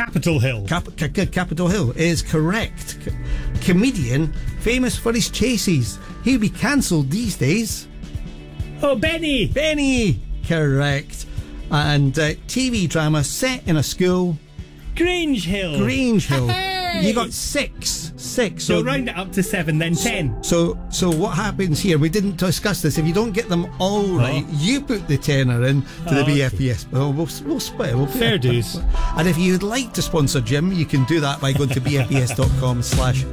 Capitol Hill. Capitol Hill is correct. Comedian famous for his chases. He'd be cancelled these days. Oh, Benny. Benny, correct. And TV drama set in a school. Grange Hill. Grange Hill. Hey! You got six. So round it up to 7, then 10. So what happens here? We didn't discuss this. If you don't get them all right, you put the tenner in to the BFBS. We'll split. Fair dues. And if you'd like to sponsor Jim, you can do that by going to bfbs.com/